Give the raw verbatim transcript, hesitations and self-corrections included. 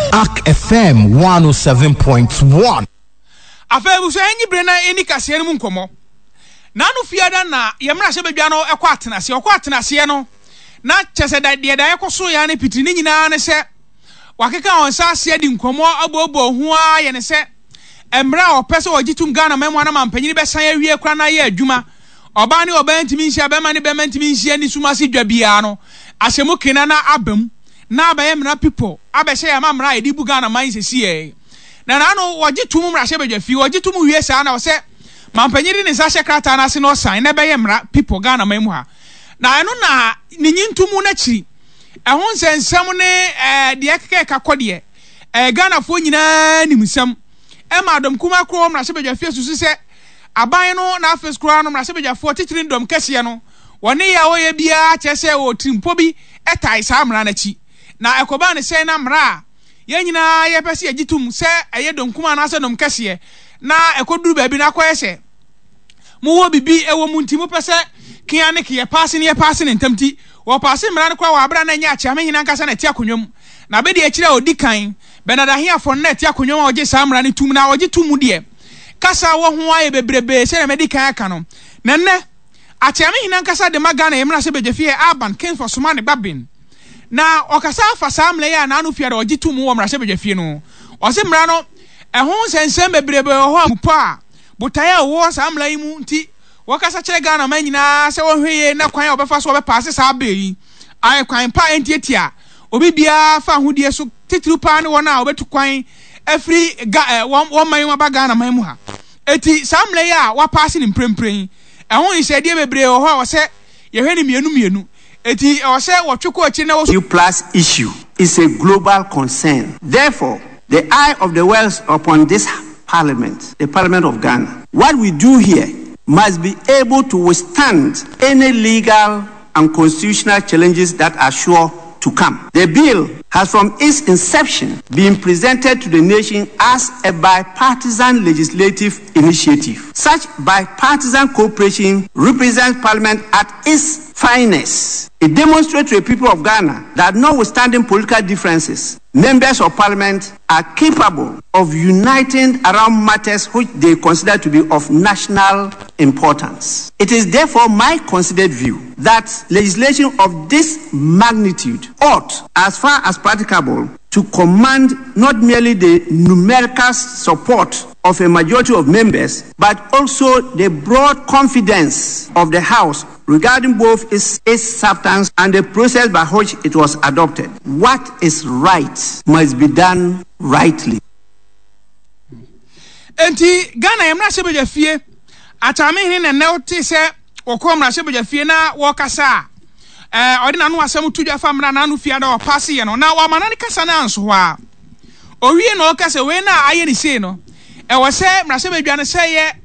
Arc F M one oh seven point one. Afebu so enyi bre na eni kase no nkomo. Na no fiada na yemra se bedwa no ekwa atenase, okwa atenase no. Na chese da de da ekoso ya ne pitiri ni nyina ne se wakeka onsa ase di nkomo abobo ho a ye ne se emra opese ogitum Ghana memo na mampanyini besan awie kra na ye adwuma. Oba ne oba ntimi nhia be ma ne be ma ntimi nhia ni suma se dwa bia no. Asemu kena na abam. Na abaye mra people abehye ya mamra edi bu Ghana man sesiye na na no wogi tum mra hye bedwa fi wogi tum wie sa na wo se mampanyiri ni sa hye krata na se no sign na beye mra people Ghana man mu ha na eno na ni nyintumu na chi ehun sensem ne eh de ekeke kakode eh Ghana fo nyina nimsem e ma dom kuma kro mra hye bedwa fi susu se aban no na afes kro no mra hye bedwa fo titiri ndom kese no woni ya wo ye bia chese o trimpo bi etai sa mra na chi na ekoba ne se na mra ye nyina ye pese ye gitum se eye donkuma na se nom kese na ekoduru ba bi na koye se mu wo bibi ewo mu nti mu pese kian ne ke pass ne ye pass ne ntamti wo pass mra ne kwa wa abra na nya acha me nyina nkasa na ti akonwom na be de e kire odi kan benada hia fo na ti akonwom oje sa mra ne tum na oje tum de kasa wo ho aye bebrebe se na me di kan aka no na ne acha me nyina nkasa de magana ye mra se bejefie aban ken for sumane babin na okasa fa samle ya na anu fiare ogitu mu wo mra sebedwa fie no ose mra no ehun sensem bebrebe ho ampa botaya wo samle yi mu nti wokasa kire Ghana man nyina se wo hweye na kwan obefa so obepaase sa abeyi ai kwan pa entietia obi bia fa hodie so titiri pa ne wona obetu kwan afri wo man wa ba Ghana man mu ha eti samle ya wa paase ni mprempren ehun isede bebrebe ho wo se ye hwe ni mienu mienu eti ose wotweko achi na wo plus issue is a global concern. Therefore, the eye of the world is upon this parliament, the parliament of Ghana. What we do here must be able to withstand any legal and constitutional challenges that are sure to come. The bill has from its inception been presented to the nation as a bipartisan legislative initiative. Such bipartisan cooperation represents Parliament at its finest. It demonstrates to the people of Ghana that notwithstanding political differences, members of Parliament are capable of uniting around matters which they consider to be of national importance. It is therefore my considered view that legislation of this magnitude ought, as far as practicable, to command not merely the numerical support of a majority of members, but also the broad confidence of the House regarding both its, its substance and the process by which it was adopted. What is right must be done rightly. Enti Ghana yemra sebedwa fie atame hene ne newte se okomra sebedwa fie na wokasa eh odina no asem tudwa famra na anu fia da opase ye no na wa manane kasa na anso ho a owie no kasa we na aye ni sei no e wo se mra sebedwa ne se ye